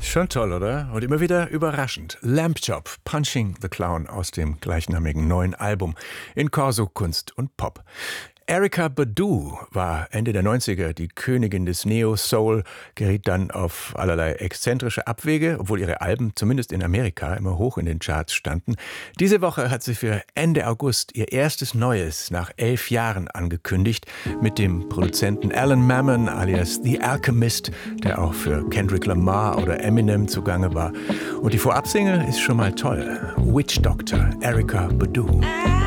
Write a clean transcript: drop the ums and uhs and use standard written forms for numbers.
Schon toll, oder? Und immer wieder überraschend. Lamb Chop, Punching the Clown aus dem gleichnamigen neuen Album in Corso Kunst und Pop. Erykah Badu war Ende der 90er die Königin des Neo-Soul, geriet dann auf allerlei exzentrische Abwege, obwohl ihre Alben zumindest in Amerika immer hoch in den Charts standen. Diese Woche hat sie für Ende August ihr erstes Neues nach 11 Jahren angekündigt mit dem Produzenten Alan Mammon alias The Alchemist, der auch für Kendrick Lamar oder Eminem zugange war. Und die Vorabsingle ist schon mal toll. Witch Doctor, Erykah Badu.